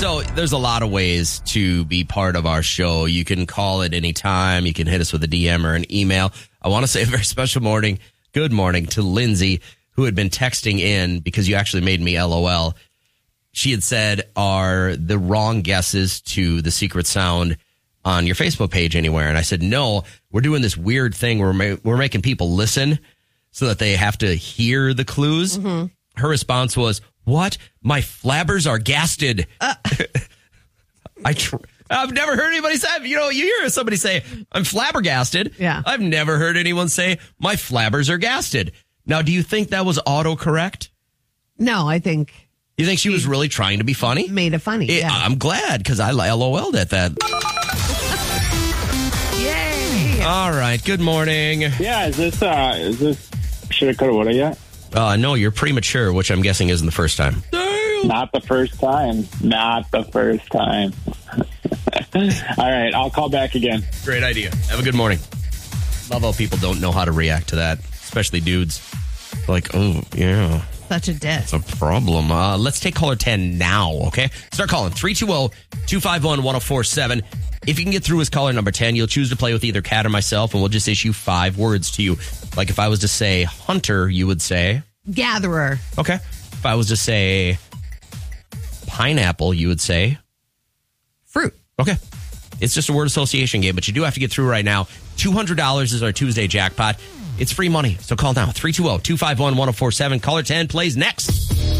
So there's a lot of ways to be part of our show. You can call at any time. You can hit us with a DM or an email. I want to say a very special good morning to Lindsay, who had been texting in because you actually made me LOL. She had said, are the wrong guesses to the secret sound on your Facebook page anywhere? And I said, no, we're doing this weird thing where we're making people listen so that they have to hear the clues. Mm-hmm. Her response was, what? My flabbers are gasted. I've never heard anybody say, you hear somebody say, I'm flabbergasted. Yeah. I've never heard anyone say, my flabbers are gasted. Now, do you think that was autocorrect? No, I think. You think she was really trying to be funny? Made it funny. Yeah. I'm glad because I LOL'd at that. Yay. All right. Good morning. Yeah, is this shoulda, coulda, woulda yet? No, you're premature, which I'm guessing isn't the first time. Not the first time. All right, I'll call back again. Great idea. Have a good morning. Love how people don't know how to react to that, especially dudes. Like, oh, yeah. Such a diss. That's a problem. Let's take caller 10 now, okay? Start calling. 320-251-1047. If you can get through as caller number 10, you'll choose to play with either Kat or myself, and we'll just issue 5 words to you. Like if I was to say hunter, you would say? Gatherer. Okay. If I was to say pineapple, you would say? Fruit. Okay. It's just a word association game, but you do have to get through right now. $200 is our Tuesday jackpot. It's free money, so call now. 320-251-1047. Caller 10 plays next.